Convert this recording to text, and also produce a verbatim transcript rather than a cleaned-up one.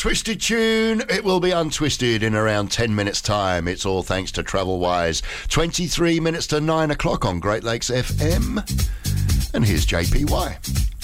untwisted tune. It will be untwisted in around ten minutes' time. It's all thanks to Travelwise. twenty-three minutes to nine o'clock on Great Lakes F M. And here's J P Y.